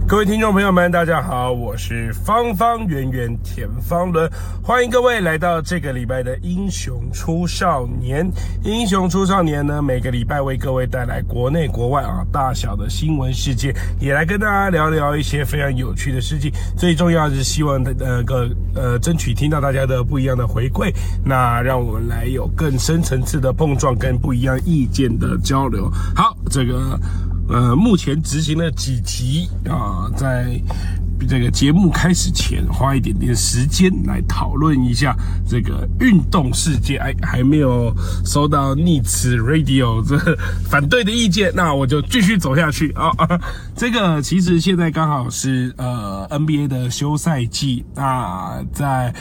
各位听众朋友们，大家好，我是方方圆圆田方伦，欢迎各位来到这个礼拜的英雄出少年。英雄出少年呢，每个礼拜为各位带来国内国外大小的新闻事件，也来跟大家聊聊一些非常有趣的事情。最重要的是希望争取听到大家的不一样的回馈，那让我们来有更深层次的碰撞跟不一样意见的交流。好，目前执行了几集在这个节目开始前，花一点点时间来讨论一下这个运动世界。还没有收到逆词 Radio 这反对的意见，那我就继续走下去这个其实现在刚好是NBA 的休赛季，那在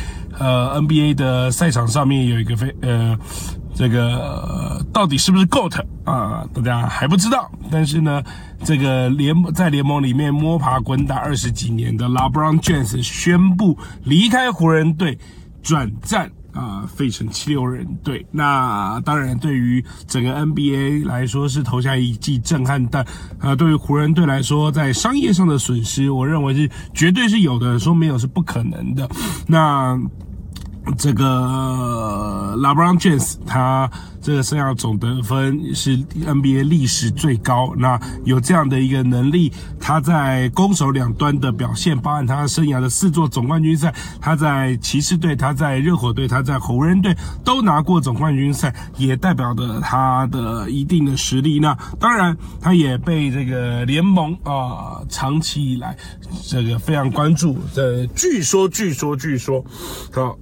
NBA 的赛场上面有一个这个到底是不是 GOAT 大家还不知道。但是呢，这个在联盟里面摸爬滚打20几年的 LeBron James 宣布离开湖人队，转战费城76人队。那当然对于整个 NBA 来说是投下一记震撼弹，对于湖人队来说在商业上的损失，我认为是绝对是有的，说没有是不可能的。那这个 LeBron James 他这个生涯总得分是 NBA 历史最高，那有这样的一个能力，他在攻守两端的表现，包含他生涯的4座总冠军赛，他在骑士队，他在热火队，他在湖人队都拿过总冠军赛，也代表着他的一定的实力。那当然他也被这个联盟长期以来这个非常关注，据说好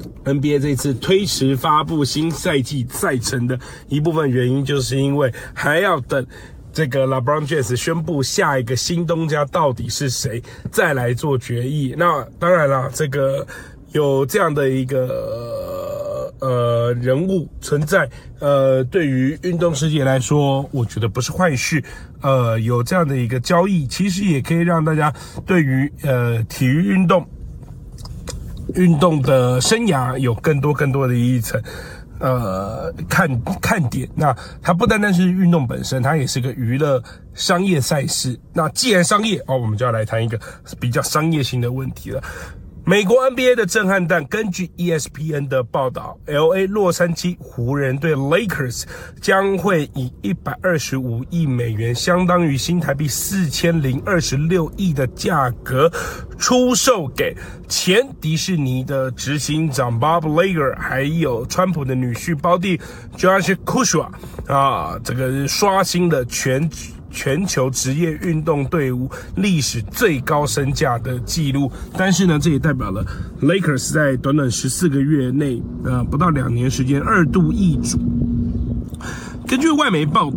NBA 这次推迟发布新赛季赛程的一部分原因，就是因为还要等这个 LeBron James 宣布下一个新东家到底是谁，再来做决议。那当然啦，这个有这样的一个人物存在，对于运动世界来说，我觉得不是坏事。有这样的一个交易，其实也可以让大家对于体育运动的生涯有更多的一层看点。那它不单单是运动本身，它也是个娱乐商业赛事。那既然商业我们就要来谈一个比较商业性的问题了。美国 NBA 的震撼弹，根据 ESPN 的报道， LA 洛杉矶湖人队 Lakers 将会以125亿美元，相当于新台币4026亿的价格出售给前迪士尼的执行长 Bob Iger， 还有川普的女婿胞弟 Josh Kushner 这个刷新了全球职业运动队伍历史最高身价的记录。但是呢，这也代表了 Lakers 在短短14个月内不到2年时间2度易主。根据外媒报道，